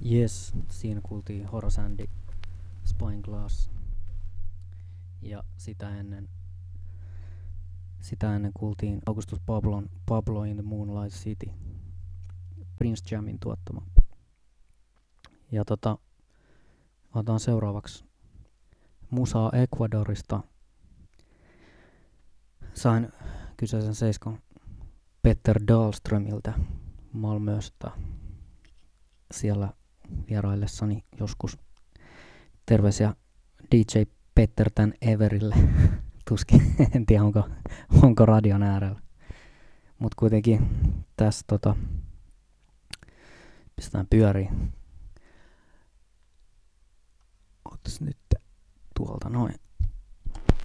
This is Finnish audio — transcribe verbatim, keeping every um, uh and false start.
Yes, siinä kuultiin Horace Andy, Spyglass. Ja sitä ennen, sitä ennen kuultiin Augustus Pablon Pablo in the Moonlight City, Prince Jamin tuottama. Ja tota, otan seuraavaksi musaa Ecuadorista. Sain kyseisen seiskon Petter Dahlströmiltä Malmöstä siellä vieraillessani joskus. Terveisiä D J Petter tän Everille. Tuskin, en tiedä onko, onko radion äärellä. Mut kuitenkin tässä tota, pistetään pyöriin. Otas nyt tuolta noin.